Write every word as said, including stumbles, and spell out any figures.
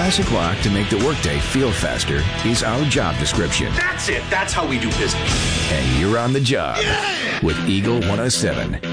classic rock to make the workday feel faster is our job description. That's it. That's how we do business. And you're on the job with Eagle one oh seven.